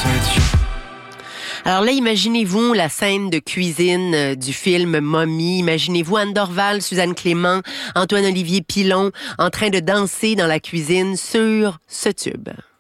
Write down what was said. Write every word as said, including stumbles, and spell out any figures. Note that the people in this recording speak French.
cette vie. Alors là, imaginez-vous la scène de cuisine euh, du film Mommy. Imaginez-vous Anne Dorval, Suzanne Clément, Antoine-Olivier Pilon en train de danser dans la cuisine sur ce tube.